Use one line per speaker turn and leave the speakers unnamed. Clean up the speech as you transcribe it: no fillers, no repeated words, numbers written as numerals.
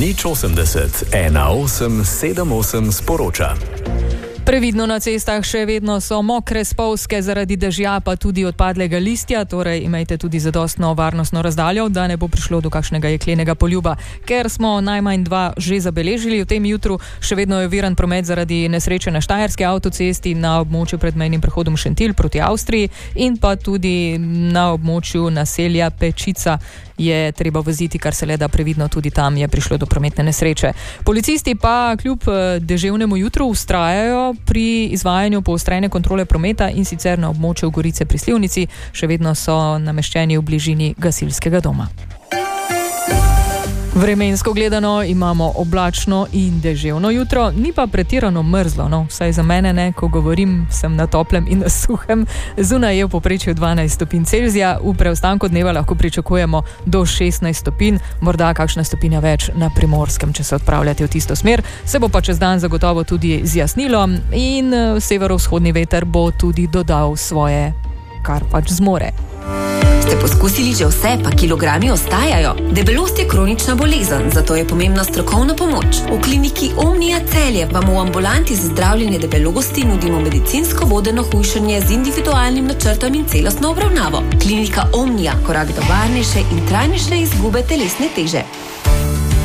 080 18 78 sporoča.
Previdno na cestah, še vedno so mokre spolzke zaradi dežja, pa tudi odpadlega listja, torej imejte tudi zadostno varnostno razdaljo, da ne bo prišlo do kakšnega jeklenega poljuba. Ker smo najmanj 2 že zabeležili v tem jutru, še vedno je oviran promet zaradi nesreče na Štajerski avtocesti na območju pred mejnim prehodom Šentilj proti Avstriji in pa tudi na območju naselja Pečica je treba voziti, kar se le da previdno, tudi tam je prišlo do prometne nesreče. Policisti pa kljub deževnemu jutru vztrajajo pri izvajanju poostrene kontrole prometa in sicer na območju Gorice pri Slivnici, še vedno so nameščeni v bližini gasilskega doma. Vremensko gledano imamo oblačno in deževno jutro, ni pa pretirano mrzlo, no, vsaj za mene ne, ko govorim, sem na toplem in na suhem. Zunaj je v povprečju 12 stopinj Celzija, v preostanku dneva lahko pričakujemo do 16 stopinj, morda kakšna stopinja več na Primorskem, če se odpravljate v tisto smer. Se bo pa čez dan zagotovo tudi zjasnilo in severovzhodni veter bo tudi dodal svoje, kar pač zmore.
Ste poskusili že vse, pa kilogrami ostajajo? Debelost je kronična bolezen, zato je pomembna strokovna pomoč. V kliniki Omnia Celje vam v ambulanti za zdravljenje debelosti nudimo medicinsko vodeno hujšanje z individualnim načrtom in celostno obravnavo. Klinika Omnia, korak do varnejše in trajnejše izgube telesne teže.